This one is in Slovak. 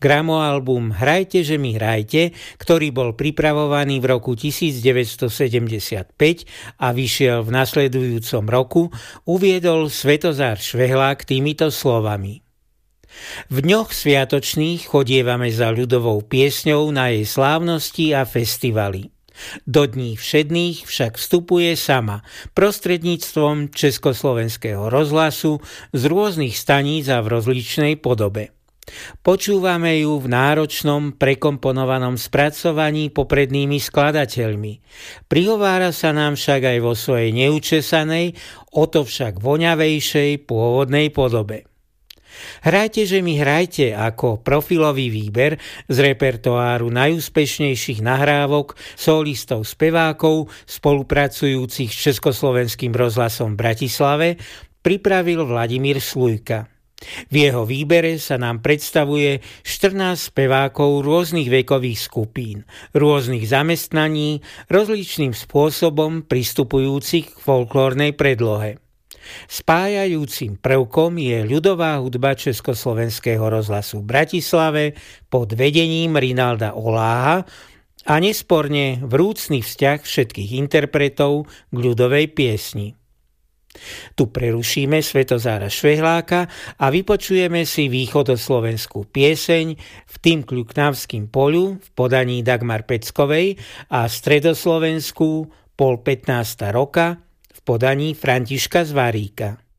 Gramoalbum Hrajte, že mi hrajte, ktorý bol pripravovaný v roku 1975 a vyšiel v nasledujúcom roku, uviedol Svetozár Švehlák týmito slovami. V dňoch sviatočných chodievame za ľudovou piesňou na jej slávnosti a festivaly. Do dní všedných však vstupuje sama prostredníctvom Československého rozhlasu z rôznych staníc a v rozličnej podobe. Počúvame ju v náročnom, prekomponovanom spracovaní poprednými skladateľmi. Prihovára sa nám však aj vo svojej neučesanej, o to však voňavejšej pôvodnej podobe. Hrajte, že mi hrajte ako profilový výber z repertoáru najúspešnejších nahrávok solistov spevákov spolupracujúcich s Československým rozhlasom v Bratislave pripravil Vladimír Slujka. V jeho výbere sa nám predstavuje 14 spevákov rôznych vekových skupín, rôznych zamestnaní, rozličným spôsobom pristupujúcich k folklórnej predlohe. Spájajúcim prvkom je ľudová hudba Československého rozhlasu v Bratislave pod vedením Rinalda Oláha a nesporne vrúcny vzťah všetkých interpretov k ľudovej piesni. Tu prerušíme Svetozára Švehláka a vypočujeme si východoslovenskú pieseň V tým kľuknavským poľu v podaní Dagmar Peckovej a stredoslovenskú Pol 15. roka v podaní Františka Zvaríka.